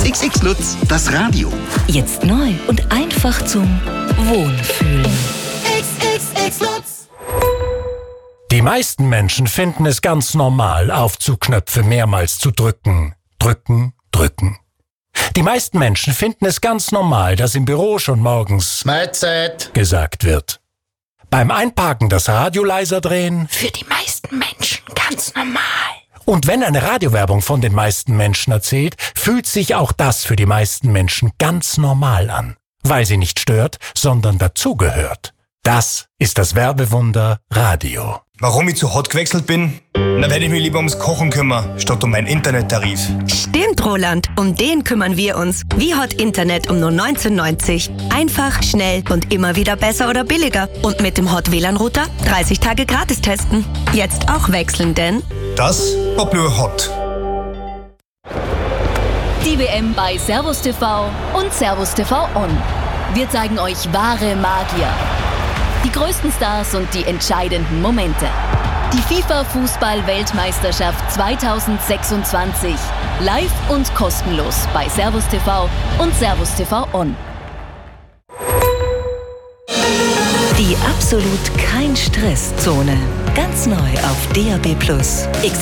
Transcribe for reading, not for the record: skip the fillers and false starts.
XX Lutz, das Radio. Jetzt neu und einfach zum Wohnfühlen. XXX Lutz. Die meisten Menschen finden es ganz normal, Aufzugknöpfe mehrmals zu drücken. Drücken, drücken. Die meisten Menschen finden es ganz normal, dass im Büro schon morgens Mahlzeit gesagt wird. Beim Einparken das Radio leiser drehen. Für die meisten Menschen ganz normal. Und wenn eine Radiowerbung von den meisten Menschen erzählt, fühlt sich auch das für die meisten Menschen ganz normal an. Weil sie nicht stört, sondern dazugehört. Das ist das Werbewunder Radio. Warum ich zu Hot gewechselt bin? Da werde ich mich lieber ums Kochen kümmern, statt um meinen Internettarif. Stimmt, Roland. Um den kümmern wir uns. Wie Hot Internet um nur 19,90. Einfach, schnell und immer wieder besser oder billiger. Und mit dem Hot WLAN-Router 30 Tage gratis testen. Jetzt auch wechseln, denn Das war Blue Hot. Die WM bei Servus TV und Servus TV On. Wir zeigen euch wahre Magier. Die größten Stars und die entscheidenden Momente. Die FIFA-Fußball-Weltmeisterschaft 2026. Live und kostenlos bei Servus TV und Servus TV On. Die absolut kein Stresszone. Ganz neu auf DAB+.